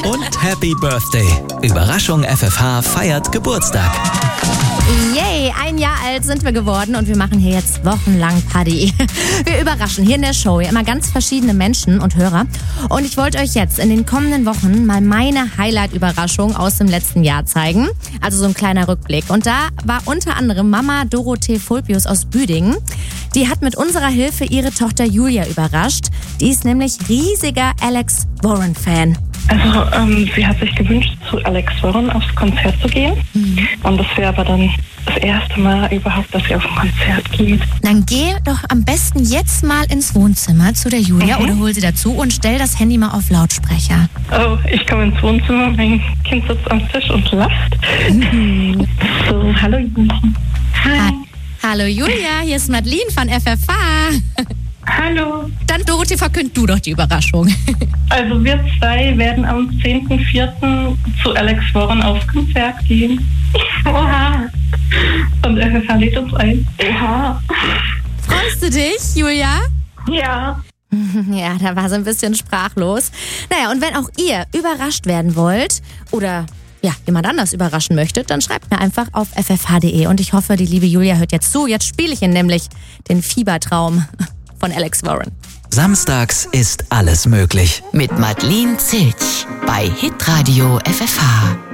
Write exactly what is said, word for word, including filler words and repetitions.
Und Happy Birthday. Überraschung, F F H feiert Geburtstag. Yay, ein Jahr alt sind wir geworden und wir machen hier jetzt wochenlang Party. Wir überraschen hier in der Show ja immer ganz verschiedene Menschen und Hörer. Und ich wollte euch jetzt in den kommenden Wochen mal meine Highlight-Überraschung aus dem letzten Jahr zeigen. Also so ein kleiner Rückblick. Und da war unter anderem Mama Dorothee Fulpius aus Büdingen. Die hat mit unserer Hilfe ihre Tochter Julia überrascht. Die ist nämlich riesiger Alex Warren-Fan. Also ähm, sie hat sich gewünscht, zu Alex Warren aufs Konzert zu gehen. Mhm. Und das wäre aber dann das erste Mal überhaupt, dass sie auf ein Konzert geht. Dann geh doch am besten jetzt mal ins Wohnzimmer zu der Julia mhm. oder hol sie dazu und stell das Handy mal auf Lautsprecher. Oh, ich komme ins Wohnzimmer, mein Kind sitzt am Tisch und lacht. Mhm. So, hallo Julia. Hi. Ha- Hallo Julia, hier ist Madeline von F F H. Hallo. Dann Dorothee, verkünd du doch die Überraschung. Also wir zwei werden am zehnten vierten zu Alex Warren aufs Konzert gehen. Oha. Und F F H lädt uns ein. Oha. Freust du dich, Julia? Ja. Ja, da war sie ein bisschen sprachlos. Naja, und wenn auch ihr überrascht werden wollt oder ja, jemand anders überraschen möchtet, dann schreibt mir einfach auf f f h punkt d e. Und ich hoffe, die liebe Julia hört jetzt zu. Jetzt spiele ich Ihnen nämlich den Fiebertraum von Alex Warren. Samstags ist alles möglich. Mit Madeline Zilch bei Hitradio F F H.